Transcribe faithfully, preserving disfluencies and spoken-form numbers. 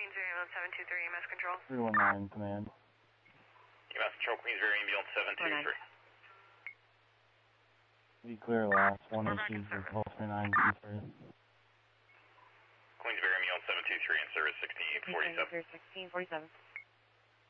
Queensbury ambulance seven two three, E M S control. three one nine, command. E M S control, Queensbury ambulance seven two three. Be clear last, one issues with twelve twenty-nine, be first. Queensbury ambulance seven two three in service sixteen forty-seven. sixteen forty-seven.